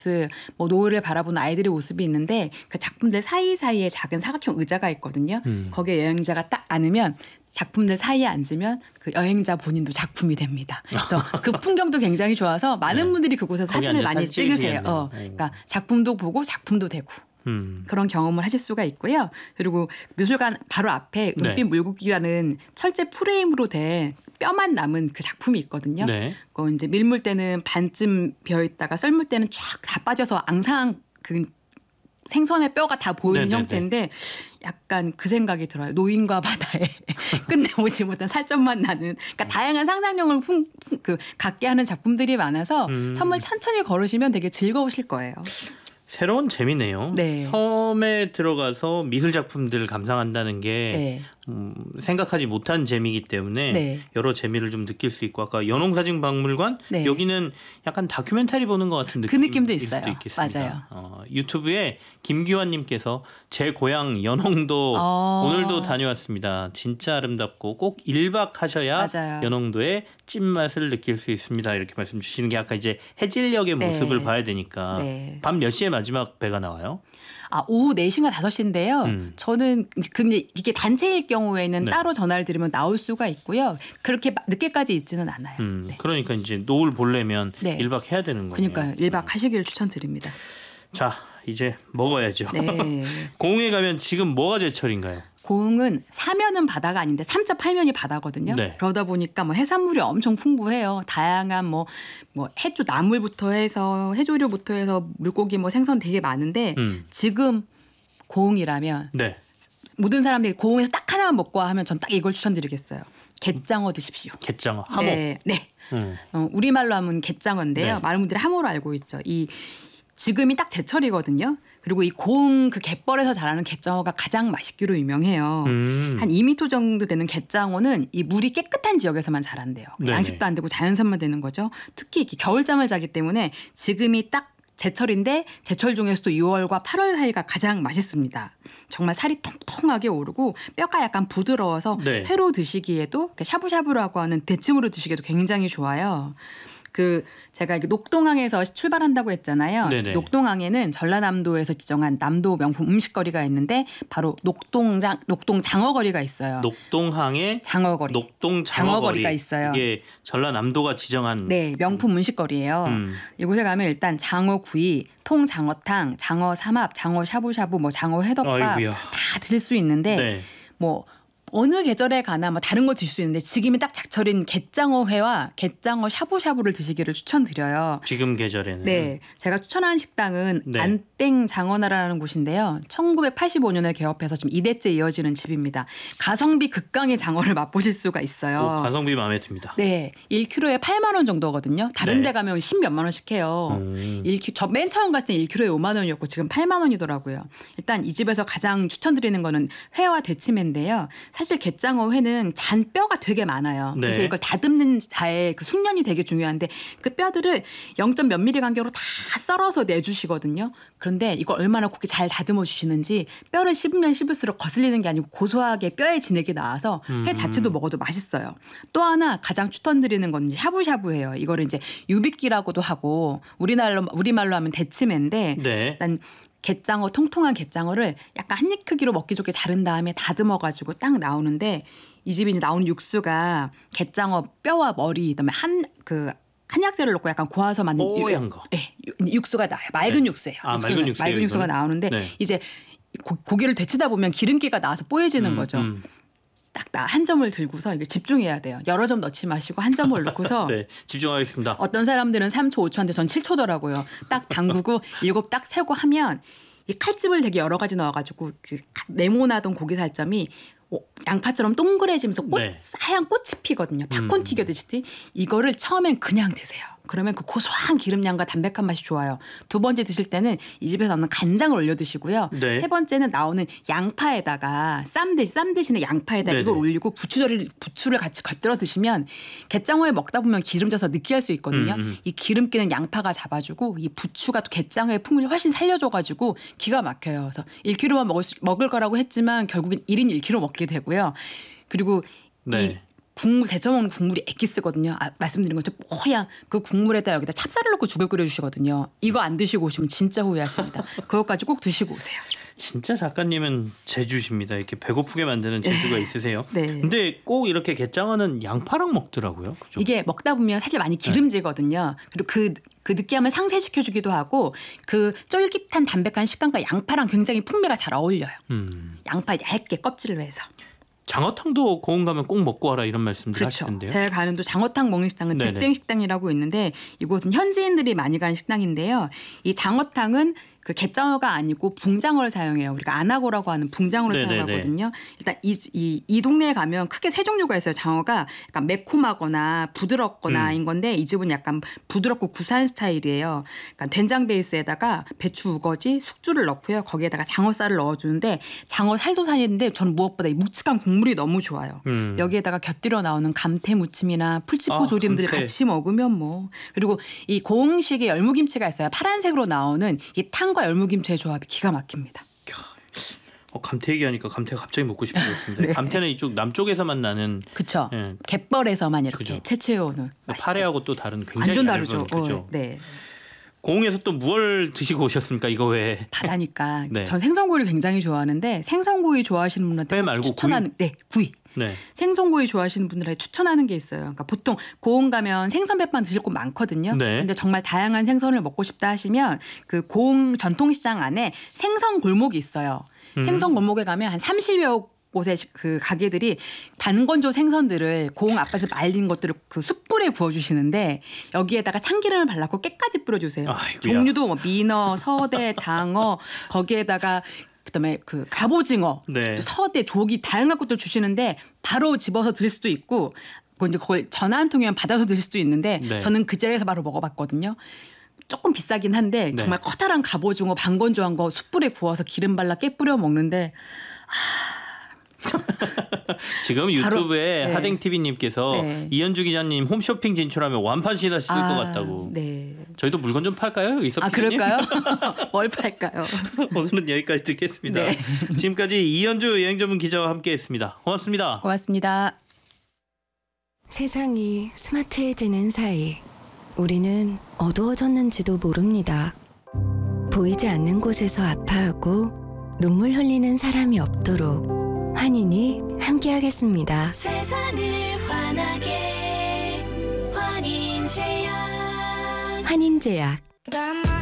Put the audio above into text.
뭐 노을을 바라보는 아이들의 모습이 있는데 그 작품들 사이사이에 작은 사각형 의자가 있거든요. 거기에 여행자가 딱 앉으면 작품들 사이에 앉으면 그 여행자 본인도 작품이 됩니다. 그래서 그 풍경도 굉장히 좋아서 많은 분들이 그곳에서 사진을 많이 찍으세요. 그러니까 작품도 보고 작품도 되고. 그런 경험을 하실 수가 있고요. 그리고 미술관 바로 앞에 은빛 물고기라는 철제 프레임으로 된 뼈만 남은 그 작품이 있거든요. 네. 그거 이제 밀물 때는 반쯤 비어 있다가 썰물 때는 쫙 다 빠져서 앙상한 그 생선의 뼈가 다 보이는 네네네. 형태인데 약간 그 생각이 들어요. 노인과 바다에 끝내보지 못한 살점만 나는. 그러니까 다양한 상상력을 갖게 하는 작품들이 많아서 섬을 천천히 걸으시면 되게 즐거우실 거예요. 새로운 재미네요. 네. 섬에 들어가서 미술 작품들을 감상한다는 게 생각하지 못한 재미이기 때문에 여러 재미를 좀 느낄 수 있고 아까 연홍사진박물관 여기는 약간 다큐멘터리 보는 것 같은 그 느낌도 있어요. 수도 있겠습니다. 맞아요. 유튜브에 김기환님께서 제 고향 연홍도 오늘도 다녀왔습니다. 진짜 아름답고 꼭 1박 하셔야 맞아요. 연홍도의 찐맛을 느낄 수 있습니다. 이렇게 말씀 주시는 게 아까 이제 해질녘의 모습을 봐야 되니까 밤 몇 시에 마지막 배가 나와요? 오후 4시인가 5시인데요. 저는 근데 이게 단체일 경우에는 따로 전화를 드리면 나올 수가 있고요. 그렇게 늦게까지 있지는 않아요. 그러니까 이제 노을 보려면 1박 해야 되는 거예요. 그러니까요. 1박 하시기를 추천드립니다. 자, 이제 먹어야죠. 네. 고흥에 가면 지금 뭐가 제철인가요? 고흥은 사면은 바다가 아닌데 3.8면이 바다거든요. 그러다 보니까 뭐 해산물이 엄청 풍부해요. 다양한 뭐 해조 나물부터 해서 해조류부터 해서 물고기 뭐 생선 되게 많은데 지금 고흥이라면 모든 사람들이 고흥에서 딱 하나만 먹고 하면 전 딱 이걸 추천드리겠어요. 갯장어 드십시오. 갯장어, 하모. 네. 우리말로 하면 갯장어인데요. 많은 분들이 하모로 알고 있죠. 지금이 딱 제철이거든요. 그리고 이 고흥 그 갯벌에서 자라는 갯장어가 가장 맛있기로 유명해요. 한 2m 정도 되는 갯장어는 이 물이 깨끗한 지역에서만 자란대요. 양식도 안 되고 자연산만 되는 거죠. 특히 겨울잠을 자기 때문에 지금이 딱 제철인데 제철 중에서도 6월과 8월 사이가 가장 맛있습니다. 정말 살이 통통하게 오르고 뼈가 약간 부드러워서 회로 드시기에도 샤브샤브라고 하는 대침으로 드시기에도 굉장히 좋아요. 제가 녹동항에서 출발한다고 했잖아요. 녹동항에는 전라남도에서 지정한 남도 명품 음식거리가 있는데 바로 녹동장어거리가 있어요. 녹동항에 장어거리. 녹동장어거리가 있어요. 이게 전라남도가 지정한 명품 음식거리예요. 이곳에 가면 일단 장어구이, 통장어탕, 장어삼합, 장어 샤브샤브, 뭐 장어 회덮밥 다 드실 수 있는데 뭐 어느 계절에 가나 뭐 다른 거 드실 수 있는데 지금이 딱 작철인 갯장어회와 갯장어 샤브샤브를 드시기를 추천드려요. 지금 계절에는. 네. 제가 추천하는 식당은 안땡 장어나라라는 곳인데요. 1985년에 개업해서 지금 2대째 이어지는 집입니다. 가성비 극강의 장어를 맛보실 수가 있어요. 가성비 마음에 듭니다. 네. 1kg에 8만 원 정도거든요. 다른 데 가면 10몇만 원씩 해요. 저 맨 처음 갔을 때 1kg에 5만 원이었고 지금 8만 원이더라고요. 일단 이 집에서 가장 추천드리는 거는 회와 대치매인데요. 사실 갯장어 회는 잔뼈가 되게 많아요. 그래서 이걸 다듬는 자의 그 숙련이 되게 중요한데 그 뼈들을 0. 몇 미리 간격으로 다 썰어서 내주시거든요. 그런데 이걸 얼마나 곱게 잘 다듬어 주시는지 뼈를 씹으면 씹을수록 거슬리는 게 아니고 고소하게 뼈에 진액이 나와서 회 자체도 먹어도 맛있어요. 또 하나 가장 추천드리는 건 이제 샤브샤브예요. 이거를 이제 유비끼라고도 하고 우리말로 하면 대치매인데 일단 갯장어 통통한 갯장어를 약간 한입 크기로 먹기 좋게 자른 다음에 다듬어가지고 딱 나오는데 이 집이 이제 나오는 육수가 갯장어 뼈와 머리 그다음에 한약재를 넣고 약간 고아서 만든 뽀얀 거. 육수가 나요. 맑은 육수예요. 맑은 육수가 나오는데 이제 고기를 데치다 보면 기름기가 나와서 뽀얘지는 거죠. 딱 한 점을 들고서 이게 집중해야 돼요. 여러 점 넣지 마시고 한 점을 넣고서 집중하겠습니다. 어떤 사람들은 3초, 5초인데 전 7초더라고요. 딱 담그고 7 딱 세고 하면 이 칼집을 되게 여러 가지 넣어가지고 그 네모나던 고기 살점이 양파처럼 동그래지면서 하얀 꽃이 피거든요. 팝콘 튀겨드시지. 이거를 처음엔 그냥 드세요. 그러면 그 고소한 기름량과 담백한 맛이 좋아요. 두 번째 드실 때는 이 집에서 나오는 간장을 올려 드시고요. 세 번째는 나오는 양파에다가 쌈 대신에 양파에다가 이걸 올리고 부추를 같이 곁들여 드시면 갯장어에 먹다 보면 기름져서 느끼할 수 있거든요. 이 기름기는 양파가 잡아주고 이 부추가 또 갯장어의 풍미를 훨씬 살려줘가지고 기가 막혀요. 그래서 1kg만 먹을 거라고 했지만 결국엔 1인 1kg 먹게 되고요. 그리고 이 국물 데쳐 먹는 국물이 엑기스거든요. 말씀드린 것처럼 뽀얀 그 국물에다 여기다 찹쌀을 넣고 죽을 끓여주시거든요. 이거 안 드시고 오시면 진짜 후회하십니다. 그것까지 꼭 드시고 오세요. 진짜 작가님은 재주십니다. 이렇게 배고프게 만드는 재주가 있으세요. 네. 근데 꼭 이렇게 게장어는 양파랑 먹더라고요. 그죠? 이게 먹다 보면 사실 많이 기름지거든요. 그리고 그 느끼함을 상쇄시켜주기도 하고 그 쫄깃한 담백한 식감과 양파랑 굉장히 풍미가 잘 어울려요. 양파 얇게 껍질을 해서. 장어탕도 고흥 가면 꼭 먹고 와라 이런 말씀들 그렇죠. 하시던데요. 제가 가는 또 장어탕 먹는 식당은 득땡식당이라고 있는데 이곳은 현지인들이 많이 가는 식당인데요. 이 장어탕은 그 갯장어가 아니고 붕장어를 사용해요. 우리가 안하고라고 하는 붕장어를 사용하거든요. 일단 이 동네에 가면 크게 세 종류가 있어요. 장어가 약간 매콤하거나 부드럽거나인 건데 이 집은 약간 부드럽고 구수한 스타일이에요. 그러니까 된장 베이스에다가 배추 우거지, 숙주를 넣고요. 거기에다가 장어살을 넣어주는데 장어살도 살인데 저는 무엇보다 이 묵직한 국물이 너무 좋아요. 여기에다가 곁들여 나오는 감태 무침이나 풀치포 조림들 같이 먹으면 뭐. 그리고 이 고흥식의 열무김치가 있어요. 파란색으로 나오는 이 탕과 열무김치의 조합이 기가 막힙니다. 감태 얘기하니까 감태가 갑자기 먹고 싶어졌습니다. 네. 감태는 이쪽 남쪽에서만 나는 그렇죠. 예. 갯벌에서만 이렇게 채취해오는 파래하고 또 다른 굉장히 완전 다르죠. 그죠? 네. 고흥에서 또 무얼 드시고 오셨습니까? 이거 외에. 바다니까. 전 생선구이를 굉장히 좋아하는데 생선구이 좋아하시는 분한테 회 말고 추천하는 구이. 네. 생선구이 좋아하시는 분들에게 추천하는 게 있어요. 그러니까 보통 고흥 가면 생선백반 드실 곳 많거든요. 근데 정말 다양한 생선을 먹고 싶다 하시면 그 고흥 전통시장 안에 생선 골목이 있어요. 생선 골목에 가면 한 30여 곳의 그 가게들이 반건조 생선들을 고흥 앞에서 말린 것들을 그 숯불에 구워주시는데 여기에다가 참기름을 발라서 깨까지 뿌려주세요. 아이고야. 종류도 뭐 민어, 서대, 장어 거기에다가 그다음에 그 갑오징어, 또 서대, 조기 다양한 것들 주시는데 바로 집어서 드실 수도 있고 이제 그걸 전화 한 통이면 받아서 드실 수도 있는데 저는 그 자리에서 바로 먹어봤거든요. 조금 비싸긴 한데 정말 커다란 갑오징어 반건조한 거 숯불에 구워서 기름 발라 깨 뿌려 먹는데 지금 유튜브에 하댕TV님께서 이현주 기자님 홈쇼핑 진출하면 완판 신하실 것 같다고. 저희도 물건 좀 팔까요? 그럴까요? 뭘 팔까요? 오늘은 여기까지 듣겠습니다. 지금까지 이현주 여행전문 기자와 함께했습니다. 고맙습니다. 고맙습니다. 세상이 스마트해지는 사이 우리는 어두워졌는지도 모릅니다. 보이지 않는 곳에서 아파하고 눈물 흘리는 사람이 없도록 환인이 함께하겠습니다. 세상을 환하게 환인제약. 환인제약.